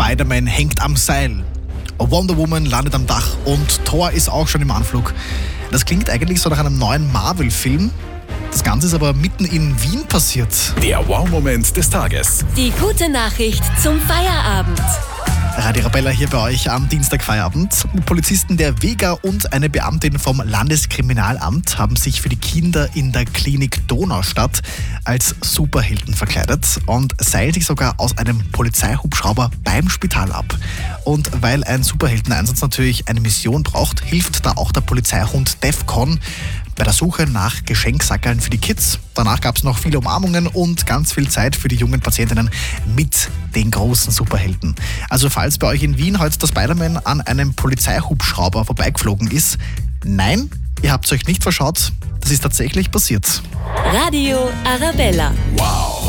Spider-Man hängt am Seil. Wonder Woman landet am Dach und Thor ist auch schon im Anflug. Das klingt eigentlich so nach einem neuen Marvel-Film. Das Ganze ist aber mitten in Wien passiert. Der Wow-Moment des Tages. Die gute Nachricht zum Feierabend. Radio Arabella hier bei euch am Dienstagfeierabend. Polizisten der Vega und eine Beamtin vom Landeskriminalamt haben sich für die Kinder in der Klinik Donaustadt als Superhelden verkleidet und seilen sich sogar aus einem Polizeihubschrauber beim Spital ab. Und weil ein Superheldeneinsatz natürlich eine Mission braucht, hilft da auch der Polizeihund Defcon bei der Suche nach Geschenksackerln für die Kids. Danach gab es noch viele Umarmungen und ganz viel Zeit für die jungen Patientinnen mit den großen Superhelden. Also falls bei euch in Wien heute der Spider-Man an einem Polizeihubschrauber vorbeigeflogen ist, nein, ihr habt es euch nicht verschaut, das ist tatsächlich passiert. Radio Arabella. Wow.